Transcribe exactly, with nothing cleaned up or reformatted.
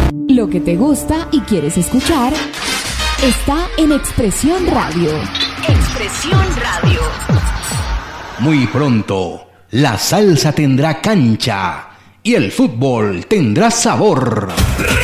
Lo que te gusta y quieres escuchar está en Expresión Radio. Expresión Radio. Muy pronto, la salsa tendrá cancha y el fútbol tendrá sabor.